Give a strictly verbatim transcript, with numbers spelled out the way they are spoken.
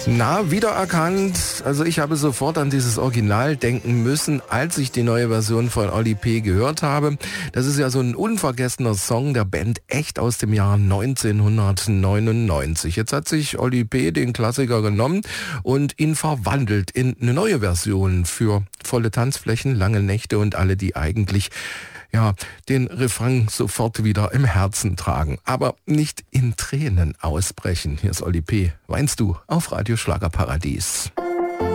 Na, wiedererkannt. Also ich habe sofort an dieses Original denken müssen, als ich die neue Version von Oli P. gehört habe. Das ist ja so ein unvergessener Song der Band Echt aus dem Jahr neunzehnhundertneunundneunzig. Jetzt hat sich Oli P. den Klassiker genommen und ihn verwandelt in eine neue Version für volle Tanzflächen, lange Nächte und alle, die eigentlich ja, den Refrain sofort wieder im Herzen tragen, aber nicht in Tränen ausbrechen. Hier ist Oli P. Weinst du auf Radio Schlagerparadies.